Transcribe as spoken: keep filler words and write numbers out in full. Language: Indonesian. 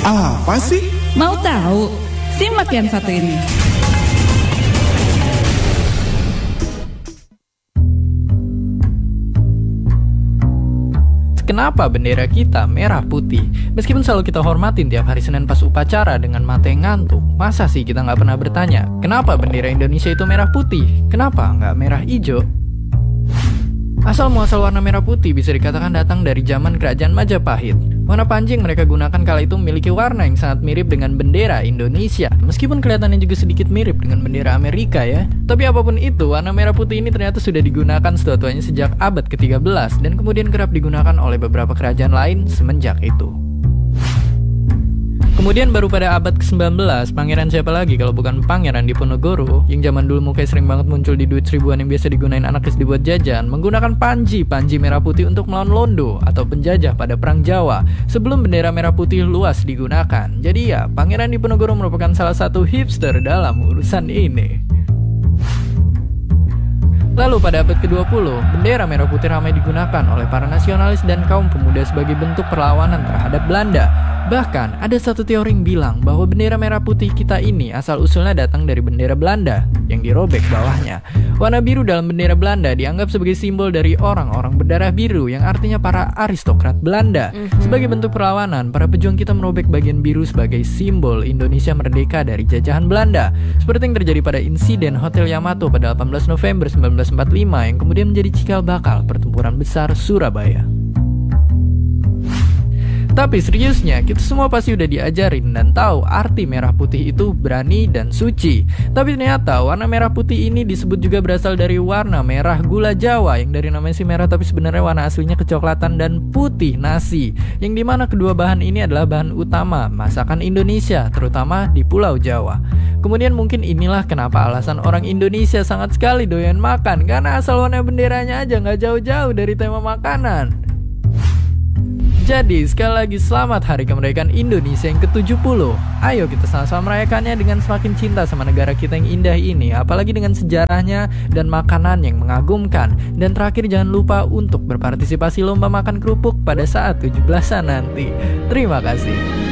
Apa sih? Mau tahu? Simak yang satu ini. Kenapa bendera kita merah putih? Meskipun selalu kita hormatin tiap hari Senin pas upacara dengan mata yang ngantuk, masa sih kita nggak pernah bertanya, kenapa bendera Indonesia itu merah putih? Kenapa nggak merah hijau? Asal muasal warna merah putih bisa dikatakan datang dari zaman kerajaan Majapahit. Warna panji yang mereka gunakan kala itu memiliki warna yang sangat mirip dengan bendera Indonesia. Meskipun kelihatannya juga sedikit mirip dengan bendera Amerika ya. Tapi apapun itu, warna merah putih ini ternyata sudah digunakan setua-tuanya sejak abad ketiga belas dan kemudian kerap digunakan oleh beberapa kerajaan lain semenjak itu. Kemudian baru pada abad ke sembilan belas, pangeran siapa lagi kalau bukan Pangeran Diponegoro, yang zaman dulu mukanya sering banget muncul di duit seribuan yang biasa digunain anak kecil dibuat jajan, menggunakan panji-panji merah putih untuk melawan Londo atau penjajah pada Perang Jawa, sebelum bendera merah putih luas digunakan. Jadi ya, Pangeran Diponegoro merupakan salah satu hipster dalam urusan ini. Lalu pada abad ke dua puluh, bendera merah putih ramai digunakan oleh para nasionalis dan kaum pemuda sebagai bentuk perlawanan terhadap Belanda. Bahkan, ada satu teori yang bilang bahwa bendera merah putih kita ini asal-usulnya datang dari bendera Belanda yang dirobek bawahnya. Warna biru dalam bendera Belanda dianggap sebagai simbol dari orang-orang berdarah biru yang artinya para aristokrat Belanda. Sebagai bentuk perlawanan, para pejuang kita merobek bagian biru sebagai simbol Indonesia merdeka dari jajahan Belanda. Seperti yang terjadi pada insiden Hotel Yamato pada delapan belas November seribu sembilan ratus empat puluh lima yang kemudian menjadi cikal bakal pertempuran besar Surabaya. Tapi seriusnya, kita semua pasti udah diajarin dan tahu arti merah putih itu berani dan suci. Tapi ternyata warna merah putih ini disebut juga berasal dari warna merah gula Jawa, yang dari namanya sih merah tapi sebenarnya warna aslinya kecoklatan dan putih nasi, yang dimana kedua bahan ini adalah bahan utama masakan Indonesia, terutama di Pulau Jawa. Kemudian mungkin inilah kenapa alasan orang Indonesia sangat sekali doyan makan, karena asal warna benderanya aja nggak jauh-jauh dari tema makanan. Jadi, sekali lagi selamat Hari Kemerdekaan Indonesia yang ke tujuh puluh. Ayo kita sama-sama merayakannya dengan semakin cinta sama negara kita yang indah ini, apalagi dengan sejarahnya dan makanan yang mengagumkan. Dan terakhir, jangan lupa untuk berpartisipasi lomba makan kerupuk pada saat tujuh belasan nanti. Terima kasih.